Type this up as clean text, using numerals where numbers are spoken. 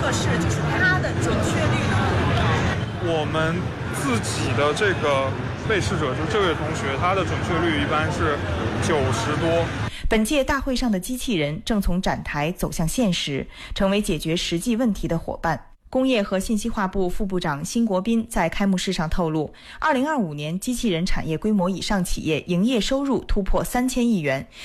测试，就是它的准确率呢？ 我们自己的这个被试者，就这位同学，他的准确率一般是90多。 本届大会上的机器人正从展台走向现实，成为解决实际问题的伙伴。工业和信息化部副部长辛国斌在开幕式上透露，2025年机器人产业规模以上企业营业收入突破3000亿元，